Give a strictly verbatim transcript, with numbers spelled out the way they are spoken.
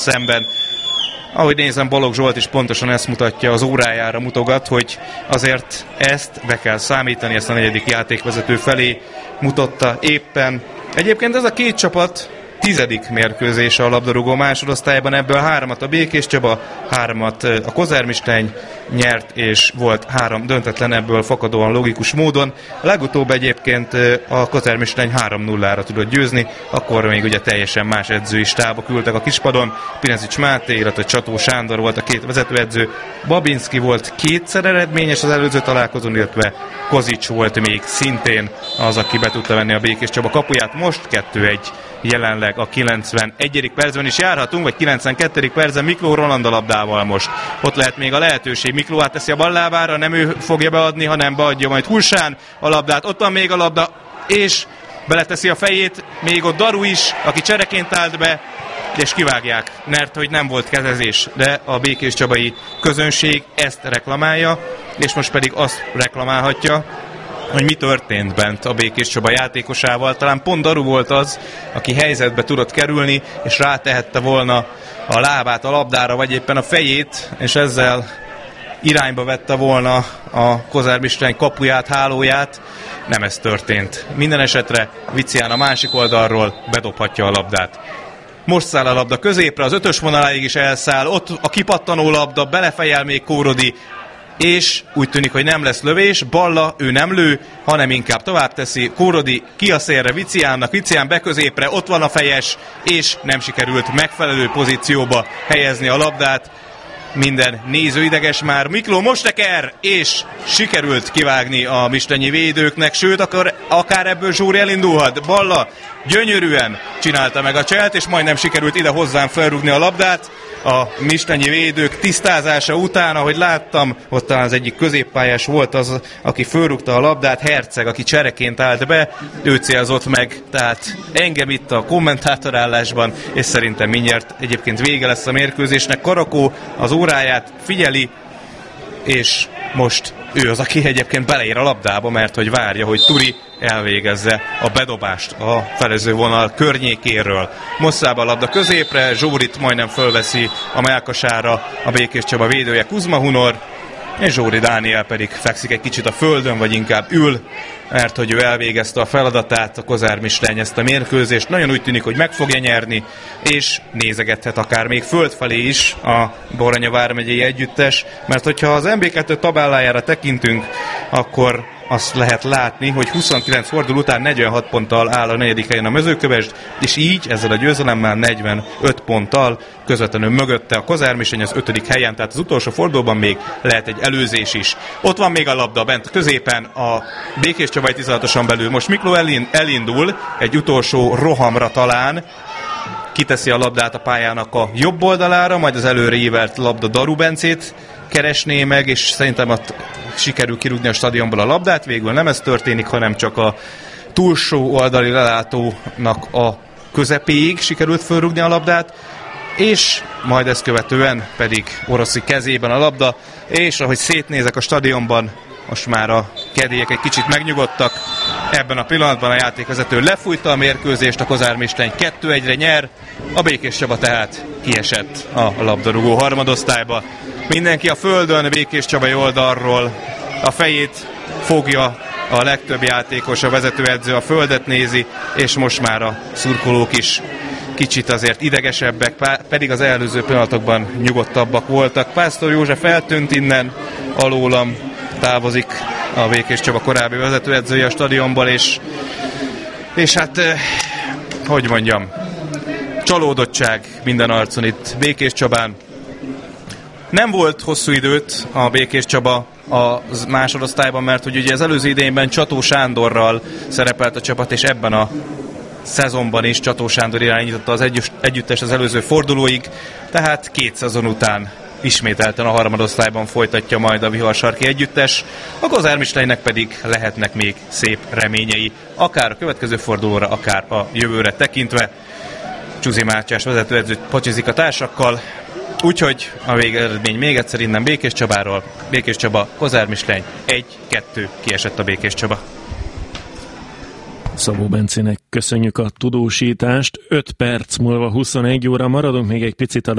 szemben. Ahogy nézem, Balogh Zsolt is pontosan ezt mutatja, az órájára mutogat, hogy azért ezt be kell számítani, ezt a negyedik játékvezető felé mutatta éppen. Egyébként ez a két csapat tizedik mérkőzése a labdarúgó másodosztályban, ebből hármat a Békés Csaba, hármat a Kozármistrány nyert, és volt három döntetlen ebből fakadóan logikus módon. A legutóbb egyébként a Kozármistrány három nullára tudott győzni, akkor még ugye teljesen más edzői stábok ültek a kispadon. Pinezics Máté, illetve Csató Sándor volt a két vezetőedző. Babinski volt kétszer eredményes az előző találkozón, illetve Kozics volt még szintén az, aki be tudta venni a Békés Csaba kapuját. Most kettő egy jelenleg a kilencvenegyedik percben is járhatunk, vagy kilencvenkettedik percben Mikló Roland a labdával most. Ott lehet még a lehetőség. Mikló átteszi a ballábára, nem ő fogja beadni, hanem beadja majd Hussán a labdát. Ott van még a labda, és beleteszi a fejét, még ott Daru is, aki csereként állt be, és kivágják, mert hogy nem volt kezezés, de a békés csabai közönség ezt reklamálja, és most pedig azt reklamálhatja, hogy mi történt bent a Békés Csaba játékosával. Talán pont Daru volt az, aki helyzetbe tudott kerülni, és rátehette volna a lábát a labdára, vagy éppen a fejét, és ezzel irányba vette volna a Kozármistrány kapuját, hálóját. Nem ez történt. Minden esetre Vicián a másik oldalról bedobhatja a labdát. Most száll a labda középre, az ötös vonaláig is elszáll, ott a kipattanó labda, belefejel még Kórodi, és úgy tűnik, hogy nem lesz lövés. Balla, ő nem lő, hanem inkább tovább teszi. Kórodi ki a szélre Viciánnak, Vicián beközépre, ott van a fejes, és nem sikerült megfelelő pozícióba helyezni a labdát. Minden néző ideges már. Mikló most teker, és sikerült kivágni a mistenyi védőknek, sőt, akar, akár ebből Zsóri elindulhat. Balla gyönyörűen csinálta meg a cselt, és majdnem sikerült ide hozzám felrúgni a labdát. A mistenyi védők tisztázása után, ahogy láttam, ott talán az egyik középpályás volt az, aki fölrúgta a labdát, Herceg, aki csereként állt be, ő célzott meg, tehát engem itt a kommentátorállásban, és szerintem mindjárt egyébként vége lesz a mérkőzésnek. Karakó az óráját figyeli, és most ő az, aki egyébként beleér a labdába, mert hogy várja, hogy Turi elvégezze a bedobást a felező vonal környékéről. Mosszába a labda középre, Zsórit majdnem fölveszi a mellkasára a Békés Csaba védője Kuzma Hunor, és Zsóri Dániel pedig fekszik egy kicsit a földön, vagy inkább ül, mert hogy ő elvégezte a feladatát, a Kozármistrány ezt a mérkőzést. Nagyon úgy tűnik, hogy meg fogja nyerni, és nézegethet akár még földfelé is a Baranya vármegyei együttes, mert hogyha az em bé kettő tabellájára tekintünk, akkor azt lehet látni, hogy huszonkilenc forduló után negyvenhat ponttal áll a negyedik helyen a Mezőkövesd, és így ezzel a győzelemmel negyvenöt ponttal közvetlenül mögötte a Kozármistrány az ötödik helyen, tehát az utolsó fordulóban még lehet egy előzés is. Ott van még a labda bent középen, a Békés Csabai tizenhatoson belül. Most Mikló elindul egy utolsó rohamra talán, kiteszi a labdát a pályának a jobb oldalára, majd az előre ívelt labda Daru Bencét keresné meg, és szerintem ott sikerül kirúgni a stadionból a labdát. Végül nem ez történik, hanem csak a túlsó oldali lelátónak a közepéig sikerült fölrúgni a labdát, és majd ezt követően pedig Oroszi kezében a labda, és ahogy szétnézek a stadionban, most már a kedélyek egy kicsit megnyugodtak. Ebben a pillanatban a játékvezető lefújta a mérkőzést, a Kozármistrány kettő egyre nyer, a Békés Csaba tehát kiesett a labdarúgó harmadosztályba. Mindenki a földön, Békés Csabai oldalról a fejét fogja, a legtöbb játékos, a vezetőedző a földet nézi, és most már a szurkolók is kicsit azért idegesebbek, pedig az előző pillanatokban nyugodtabbak voltak. Pásztor József eltűnt innen, alólam távozik a Békés Csaba korábbi vezetőedzője a stadionból, és, és hát, eh, hogy mondjam, csalódottság minden arcon itt Békés Csabán. Nem volt hosszú időt a Békés Csaba a másodosztályban, mert hogy ugye az előző idényben Csató Sándorral szerepelt a csapat, és ebben a szezonban is Csató Sándor irányította az együttes az előző fordulóig, tehát két szezon után ismételten a harmadosztályban folytatja majd a Viharsarki együttes, a Kozármistránynak pedig lehetnek még szép reményei, akár a következő fordulóra, akár a jövőre tekintve. Csuzi Mátyás vezetőedző pacsizik a társakkal, úgyhogy a végeredmény még egyszer innen Békés Csabáról. Békés Csaba, Kozármistrány egy kettő, kiesett a Békés Csaba. Szabó Bencének köszönjük a tudósítást. öt perc múlva huszonegy óra, maradunk még egy picit a